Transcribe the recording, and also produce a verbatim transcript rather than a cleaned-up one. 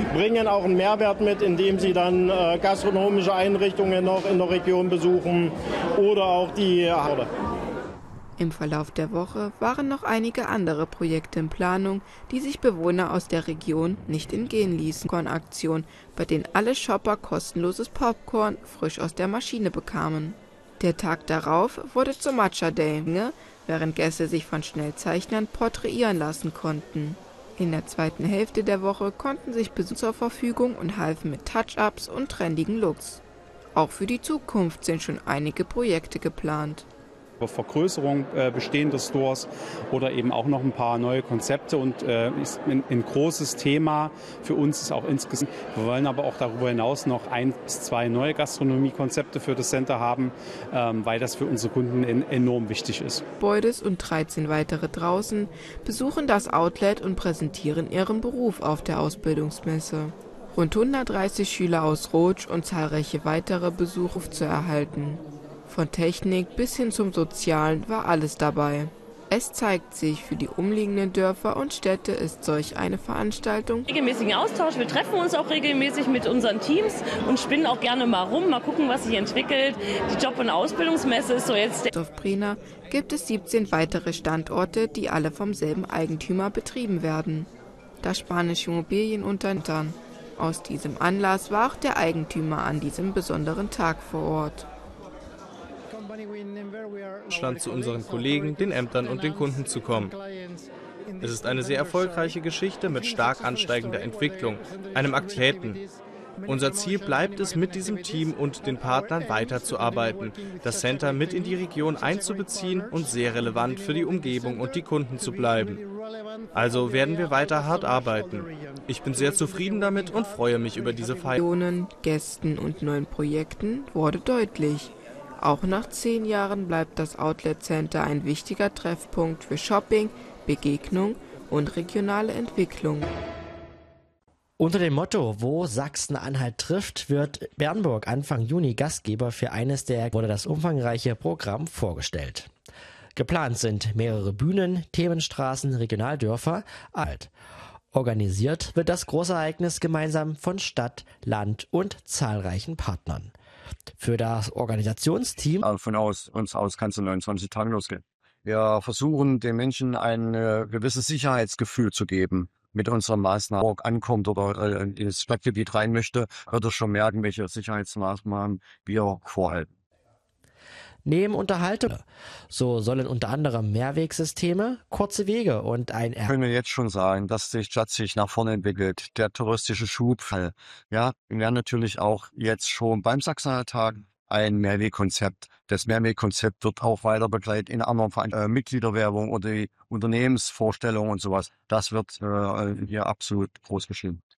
bringen auch einen Mehrwert mit, indem sie dann äh, gastronomische Einrichtungen noch in der Region besuchen oder auch die Horde. Im Verlauf der Woche waren noch einige andere Projekte in Planung, die sich Bewohner aus der Region nicht entgehen ließen. Popcorn-Aktion, bei denen alle Shopper kostenloses Popcorn frisch aus der Maschine bekamen. Der Tag darauf wurde zum Matcha Day, während Gäste sich von Schnellzeichnern porträtieren lassen konnten. In der zweiten Hälfte der Woche konnten sich Besucher zur Verfügung und halfen mit Touch-ups und trendigen Looks. Auch für die Zukunft sind schon einige Projekte geplant. Vergrößerung äh, bestehender Stores oder eben auch noch ein paar neue Konzepte und äh, ist ein, ein großes Thema für uns ist auch insgesamt. Wir wollen aber auch darüber hinaus noch ein bis zwei neue Gastronomiekonzepte für das Center haben, ähm, weil das für unsere Kunden en enorm wichtig ist. Beudes und dreizehn weitere draußen besuchen das Outlet und präsentieren ihren Beruf auf der Ausbildungsmesse. Rund hundertdreißig Schüler aus Rotsch und zahlreiche weitere Besucher zu erhalten. Von Technik bis hin zum Sozialen war alles dabei. Es zeigt sich, für die umliegenden Dörfer und Städte ist solch eine Veranstaltung regelmäßigen Austausch. Wir treffen uns auch regelmäßig mit unseren Teams und spinnen auch gerne mal rum, mal gucken, was sich entwickelt. Die Job- und Ausbildungsmesse ist so jetzt. In Dorf-Prena gibt es siebzehn weitere Standorte, die alle vom selben Eigentümer betrieben werden. Das spanische Immobilienunternehmen. Aus diesem Anlass war auch der Eigentümer an diesem besonderen Tag vor Ort. Stand zu unseren Kollegen, den Ämtern und den Kunden zu kommen. Es ist eine sehr erfolgreiche Geschichte mit stark ansteigender Entwicklung, einem Aktivitäten. Unser Ziel bleibt es, mit diesem Team und den Partnern weiterzuarbeiten, das Center mit in die Region einzubeziehen und sehr relevant für die Umgebung und die Kunden zu bleiben. Also werden wir weiter hart arbeiten. Ich bin sehr zufrieden damit und freue mich über diese Feier. Gästen und neuen Projekten wurde deutlich. Auch nach zehn Jahren bleibt das Outlet Center ein wichtiger Treffpunkt für Shopping, Begegnung und regionale Entwicklung. Unter dem Motto Wo Sachsen-Anhalt trifft, wird Bernburg Anfang Juni Gastgeber für eines der wurde das umfangreiche Programm vorgestellt. Geplant sind mehrere Bühnen, Themenstraßen, Regionaldörfer, alt. Organisiert wird das Großereignis gemeinsam von Stadt, Land und zahlreichen Partnern. Für das Organisationsteam von aus, uns aus kann es in neunundzwanzig Tagen losgehen. Wir versuchen den Menschen ein äh, gewisses Sicherheitsgefühl zu geben. Mit unseren Maßnahmen ankommt oder äh, ins Stadtgebiet rein möchte, wird er schon merken, welche Sicherheitsmaßnahmen wir vorhalten. Neben Unterhaltung, so sollen unter anderem Mehrwegsysteme, kurze Wege und ein Er können wir jetzt schon sagen, dass die Stadt sich nach vorne entwickelt, der touristische Schubfall. Ja, wir werden natürlich auch jetzt schon beim Sachsen-Anhalt-Tag ein Mehrwegkonzept. Das Mehrwegkonzept wird auch weiter begleitet in anderen Verein äh, Mitgliederwerbung oder die Unternehmensvorstellung und sowas. Das wird äh, hier absolut groß geschrieben.